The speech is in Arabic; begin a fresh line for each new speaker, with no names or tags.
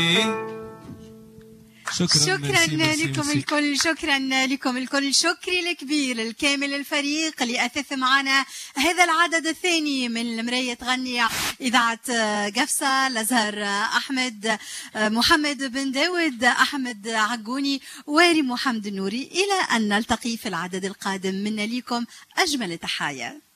شكرا لكم الكل، شكرا لكم الكل، شكري الكبير الكامل الفريق اللي أثث معنا هذا العدد الثاني من المراية تغني إذاعة قفصة. الأزهر أحمد، محمد بن داود، أحمد عقوني، واري محمد النوري. إلى أن نلتقي في العدد القادم، منا لكم أجمل تحايا.